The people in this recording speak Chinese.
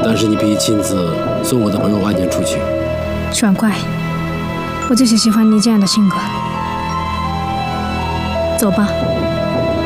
但是你必须亲自送我的朋友安全出去。 爽快，我就是喜欢你这样的性格。走吧。